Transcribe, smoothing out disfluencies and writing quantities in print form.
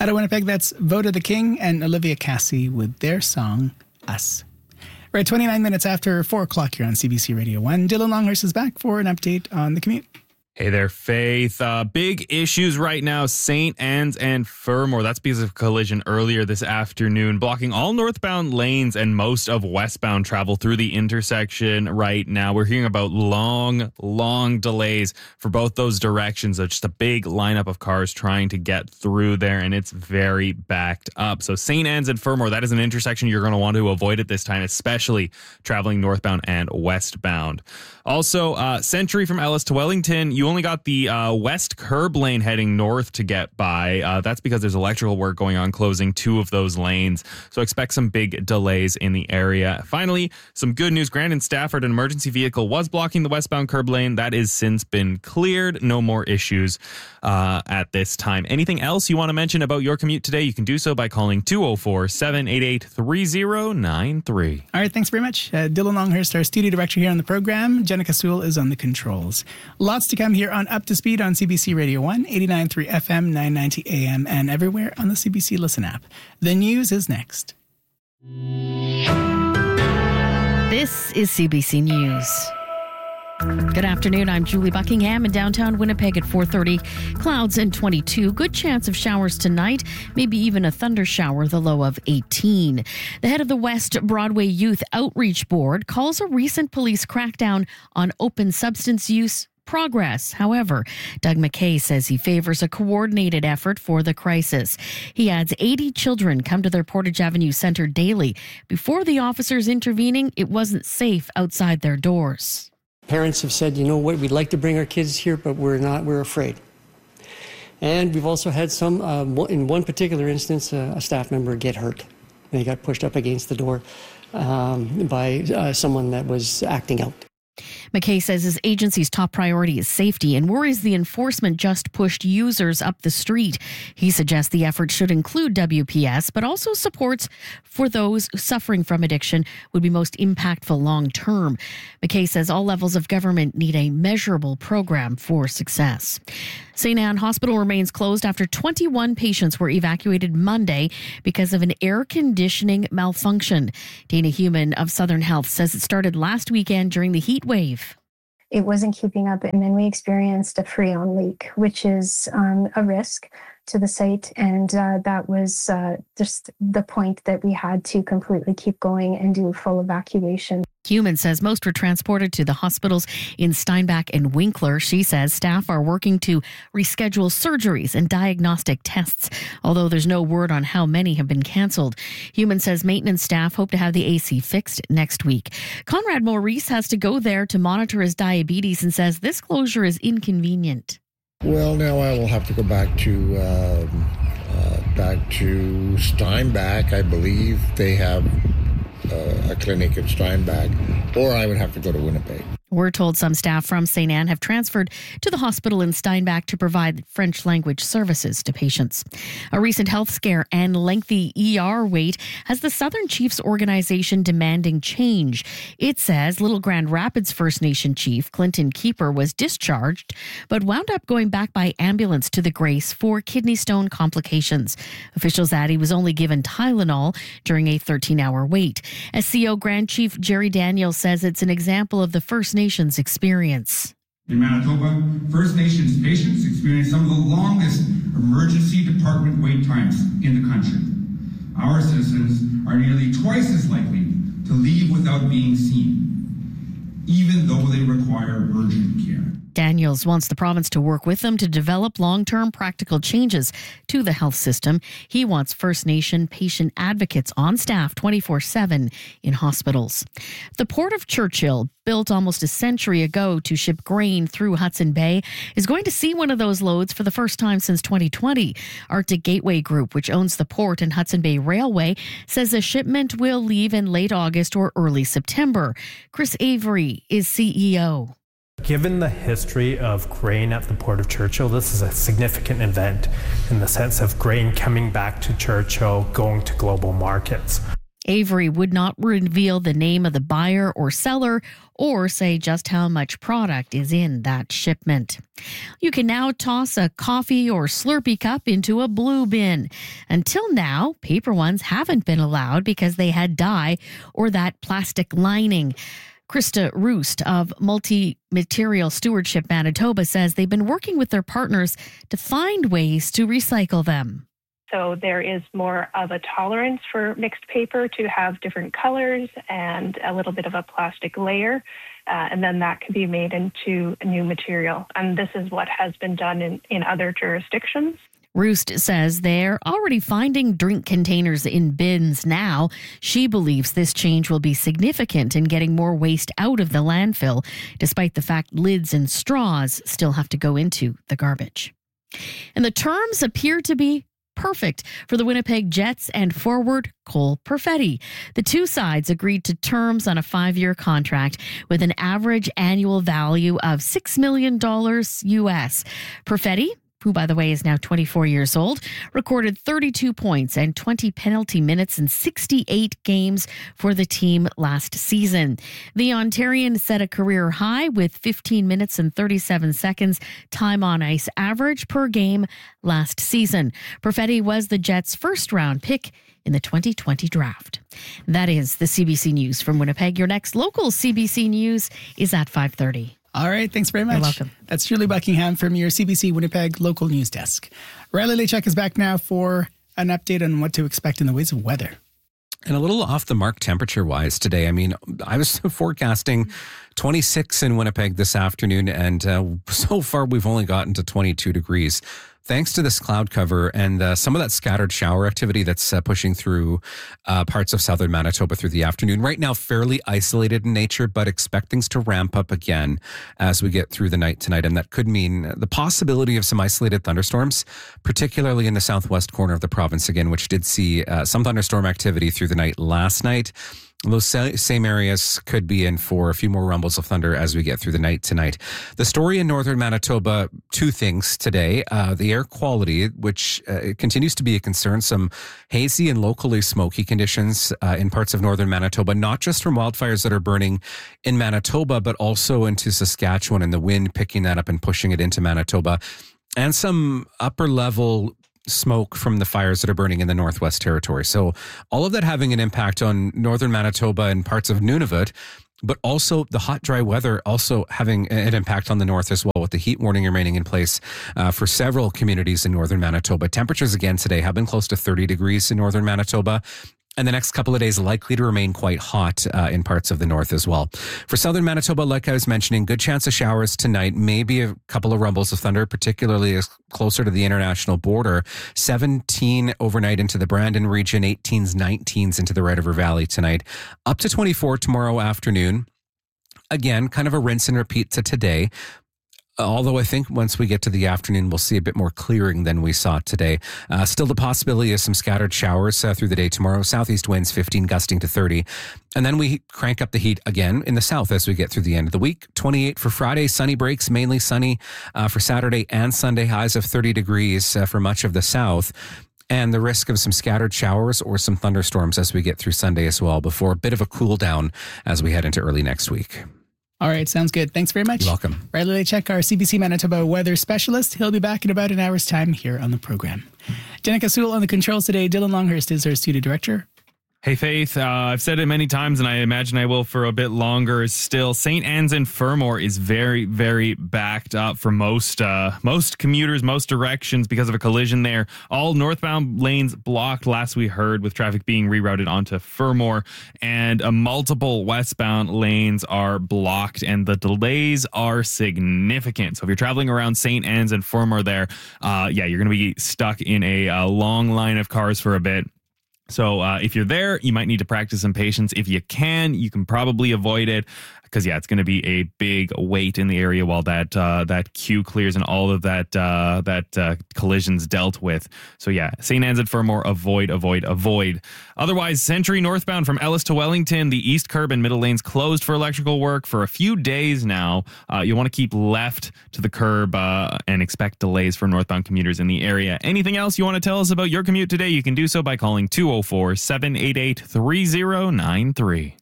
Out of Winnipeg, that's Voda the King and Olivia Cassie with their song, Us. Right, 29 minutes after 4 o'clock here on CBC Radio 1. Dylan Longhurst is back for an update on the commute. Hey there, Faith. Big issues right now, St. Anne's and Fermor. That's because of a collision earlier this afternoon, blocking all northbound lanes and most of westbound travel through the intersection right now. We're hearing about long delays for both those directions. So just a big lineup of cars trying to get through there, and it's very backed up. So St. Anne's and Fermor, that is an intersection you're going to want to avoid at this time, especially traveling northbound and westbound. Also, Century from Ellis to Wellington, you only got the west curb lane heading north to get by. That's because there's electrical work going on, closing 2 of those lanes. So expect some big delays in the area. Finally, some good news. Grandin Stafford, an emergency vehicle was blocking the westbound curb lane. That has since been cleared. No more issues at this time. Anything else you want to mention about your commute today? You can do so by calling 204-788-3093. All right, thanks very much. Dylan Longhurst, our studio director here on the program. Jenica Sewell is on the controls. Lots to come here on Up to Speed on CBC Radio 1, 89.3 FM, 990 AM, and everywhere on the CBC Listen app. The news is next. This is CBC News. Good afternoon. I'm Julie Buckingham in downtown Winnipeg at 4:30. Clouds and 22. Good chance of showers tonight, maybe even a thunder shower, the low of 18. The head of the West Broadway Youth Outreach Board calls a recent police crackdown on open substance use progress. However, Doug McKay says he favors a coordinated effort for the crisis. He adds 80 children come to their Portage Avenue Centre daily. Before the officers intervening, it wasn't safe outside their doors. Parents have said, you know what, we'd like to bring our kids here, but we're afraid. And we've also had some, in one particular instance, a staff member get hurt. They got pushed up against the door by someone that was acting out. McKay says his agency's top priority is safety and worries the enforcement just pushed users up the street. He suggests the effort should include WPS, but also supports for those suffering from addiction would be most impactful long term. McKay says all levels of government need a measurable program for success. St. Anne Hospital remains closed after 21 patients were evacuated Monday because of an air conditioning malfunction. Dana Human of Southern Health says it started last weekend during the heat wave. It wasn't keeping up, and then we experienced a Freon leak, which is a risk to the site, and that was just the point that we had to completely keep going and do full evacuation. Human says most were transported to the hospitals in Steinbach and Winkler. She says staff are working to reschedule surgeries and diagnostic tests, although there's no word on how many have been cancelled. Human says maintenance staff hope to have the AC fixed next week. Conrad Maurice has to go there to monitor his diabetes and says this closure is inconvenient. Well, now I will have to go back to Steinbach. I believe they have a clinic in Steinbach, or I would have to go to Winnipeg. We're told some staff from St. Anne have transferred to the hospital in Steinbach to provide French language services to patients. A recent health scare and lengthy ER wait has the Southern Chiefs organization demanding change. It says Little Grand Rapids First Nation chief Clinton Keeper was discharged, but wound up going back by ambulance to the Grace for kidney stone complications. Officials add he was only given Tylenol during a 13-hour wait. SCO Grand Chief Jerry Daniels says it's an example of the First Nations experience. In Manitoba, First Nations patients experience some of the longest emergency department wait times in the country. Our citizens are nearly twice as likely to leave without being seen, even though they require urgent care. Daniels wants the province to work with them to develop long-term practical changes to the health system. He wants First Nation patient advocates on staff 24/7 in hospitals. The Port of Churchill, built almost a century ago to ship grain through Hudson Bay, is going to see one of those loads for the first time since 2020. Arctic Gateway Group, which owns the port and Hudson Bay Railway, says a shipment will leave in late August or early September. Chris Avery is CEO. Given the history of grain at the Port of Churchill, this is a significant event in the sense of grain coming back to Churchill, going to global markets. Avery would not reveal the name of the buyer or seller or say just how much product is in that shipment. You can now toss a coffee or Slurpee cup into a blue bin. Until now, paper ones haven't been allowed because they had dye or that plastic lining. Krista Roost of Multi-Material Stewardship Manitoba says they've been working with their partners to find ways to recycle them. So there is more of a tolerance for mixed paper to have different colors and a little bit of a plastic layer, and then that can be made into a new material. And this is what has been done in other jurisdictions. Roost says they're already finding drink containers in bins now. She believes this change will be significant in getting more waste out of the landfill, despite the fact lids and straws still have to go into the garbage. And the terms appear to be perfect for the Winnipeg Jets and forward Cole Perfetti. The two sides agreed to terms on a 5-year contract with an average annual value of $6 million US. Perfetti, who, by the way, is now 24 years old, recorded 32 points and 20 penalty minutes in 68 games for the team last season. The Ontarian set a career high with 15 minutes and 37 seconds time on ice average per game last season. Perfetti was the Jets' first-round pick in the 2020 draft. That is the CBC News from Winnipeg. Your next local CBC News is at 5:30. All right, thanks very much. You're welcome. That's Julie Buckingham from your CBC Winnipeg local news desk. Riley Lechek is back now for an update on what to expect in the ways of weather. And a little off the mark temperature-wise today. I mean, I was forecasting 26 in Winnipeg this afternoon, and so far we've only gotten to 22 degrees. Thanks to this cloud cover and some of that scattered shower activity that's pushing through parts of southern Manitoba through the afternoon. Right now, fairly isolated in nature, but expect things to ramp up again as we get through the night tonight. And that could mean the possibility of some isolated thunderstorms, particularly in the southwest corner of the province again, which did see some thunderstorm activity through the night last night. Those same areas could be in for a few more rumbles of thunder as we get through the night tonight. The story in northern Manitoba, two things today. The air quality, which continues to be a concern, some hazy and locally smoky conditions in parts of northern Manitoba, not just from wildfires that are burning in Manitoba, but also into Saskatchewan and the wind picking that up and pushing it into Manitoba. And some upper level smoke from the fires that are burning in the Northwest Territory. So all of that having an impact on northern Manitoba and parts of Nunavut, but also the hot, dry weather also having an impact on the north as well, with the heat warning remaining in place for several communities in northern Manitoba. Temperatures again today have been close to 30 degrees in northern Manitoba. And the next couple of days likely to remain quite hot in parts of the north as well. For southern Manitoba, like I was mentioning, good chance of showers tonight, maybe a couple of rumbles of thunder, particularly as closer to the international border. 17 overnight into the Brandon region, 18s, 19s into the Red River Valley tonight. Up to 24 tomorrow afternoon. Again, kind of a rinse and repeat to today. Although I think once we get to the afternoon, we'll see a bit more clearing than we saw today. Still the possibility of some scattered showers through the day tomorrow. Southeast winds 15 gusting to 30. And then we crank up the heat again in the south as we get through the end of the week. 28 for Friday, sunny breaks, mainly sunny for Saturday and Sunday, highs of 30 degrees for much of the south. And the risk of some scattered showers or some thunderstorms as we get through Sunday as well, before a bit of a cool down as we head into early next week. All right, sounds good. Thanks very much. You're welcome. Riley Lechek, our CBC Manitoba weather specialist. He'll be back in about an hour's time here on the program. Jenica Sewell on the controls today. Dylan Longhurst is our studio director. Hey, Faith, I've said it many times, and I imagine I will for a bit longer still. St. Anne's and Fermor is very, very backed up for most commuters, most directions because of a collision there. All northbound lanes blocked last we heard, with traffic being rerouted onto Fermor, and multiple westbound lanes are blocked, and the delays are significant. So if you're traveling around St. Anne's and Fermor there, you're going to be stuck in a long line of cars for a bit. So if you're there, you might need to practice some patience. If you can probably avoid it. because it's going to be a big wait in the area while that queue clears and all of that collisions dealt with. So St. Anne's at Fermor, avoid. Otherwise, Century northbound from Ellis to Wellington, the east curb and middle lanes closed for electrical work for a few days now. You want to keep left to the curb and expect delays for northbound commuters in the area. Anything else you want to tell us about your commute today? You can do so by calling 204-788-3093.